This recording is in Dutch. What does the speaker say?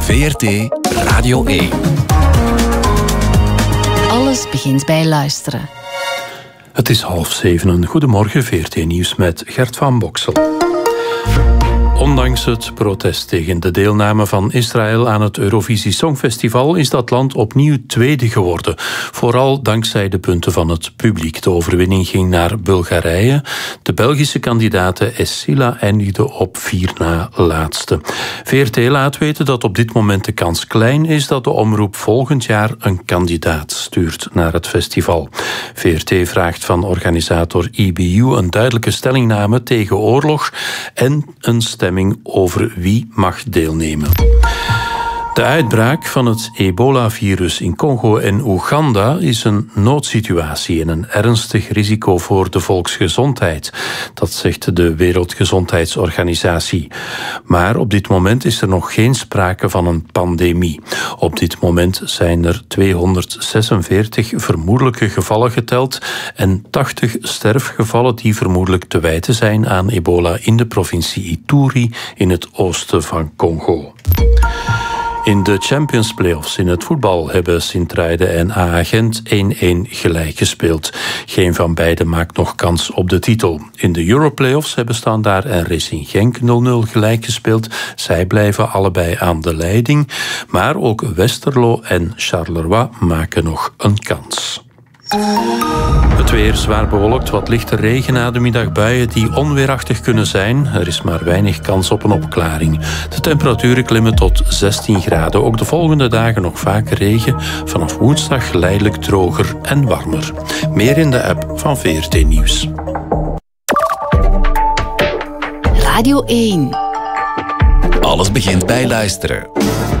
VRT Radio 1. Alles begint bij luisteren. Het is 6:30. Goedemorgen, VRT Nieuws met Gert van Boksel. Ondanks het protest tegen de deelname van Israël aan het Eurovisie Songfestival is dat land opnieuw tweede geworden. Vooral dankzij de punten van het publiek. De overwinning ging naar Bulgarije. De Belgische kandidate Essila eindigde op 4 na laatste. VRT laat weten dat op dit moment de kans klein is dat de omroep volgend jaar een kandidaat stuurt naar het festival. VRT vraagt van organisator EBU een duidelijke stellingname tegen oorlog en een stemming over wie mag deelnemen. De uitbraak van het ebola-virus in Congo en Oeganda is een noodsituatie en een ernstig risico voor de volksgezondheid. Dat zegt de Wereldgezondheidsorganisatie. Maar op dit moment is er nog geen sprake van een pandemie. Op dit moment zijn er 246 vermoedelijke gevallen geteld en 80 sterfgevallen die vermoedelijk te wijten zijn aan ebola in de provincie Ituri in het oosten van Congo. In de Champions Playoffs in het voetbal hebben Sint-Truiden en AA Gent 1-1 gelijk gespeeld. Geen van beiden maakt nog kans op de titel. In de Europlayoffs hebben Standaard en Racing Genk 0-0 gelijk gespeeld. Zij blijven allebei aan de leiding. Maar ook Westerlo en Charleroi maken nog een kans. Het weer zwaar bewolkt, wat lichte regen na de middag, buien die onweerachtig kunnen zijn. Er is maar weinig kans op een opklaring. De temperaturen klimmen tot 16 graden. Ook de volgende dagen nog vaker regen. Vanaf woensdag geleidelijk droger en warmer. Meer in de app van VRT Nieuws. Radio 1. Alles begint bij luisteren.